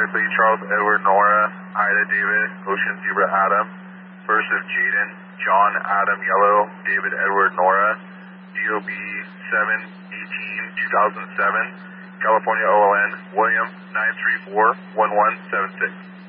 Berkeley, Charles Edward Nora, Ida David, Ocean Zebra Adam, first of Jaden, John Adam Yellow, David Edward Nora, DOB 7/18/2007, California OLN, William 9341176.